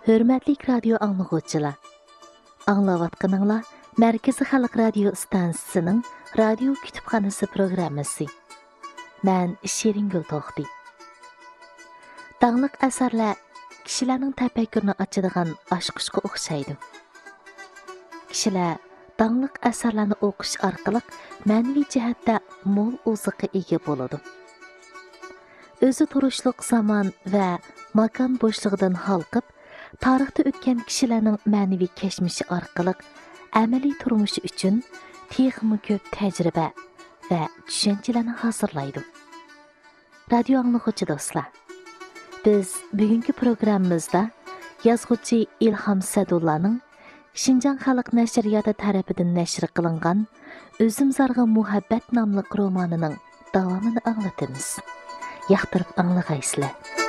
Hörmətli radio anlıqçılar. Anlavatqanыңlar Mərkəzi Xalq Radio stansiyasının radio kütüpxanası proqramısı. Mən Şiringül Toxti. Dağlıq əsərlər kişilərin təfəkkürünü açıdığan aşqışqa oxşaydı. Kişilər dağlıq əsərlərini oxuş arqılıq mənəvi cəhətdə mol uzuqqa ega болады. Özü turuşluq zaman və makan boşluğundan halqıb, tarixdə ötən kişilərin mənəvi keçmişi arqılıq əməli turmuşu üçün texmi köp təcrübə və düşüncələrini hazırlaydı. Radio anlıqçı dostlar, biz bugünkü proqramımızda yazğıcı İlham Sədullah'nın Şinjan Xalq Nəşriyyatı tərəfindən nəşr qılınğan Özüm Zarğa Muhabbət namlıq romanının davamını anlatırız. Yaxtırıb anlığaysızlar.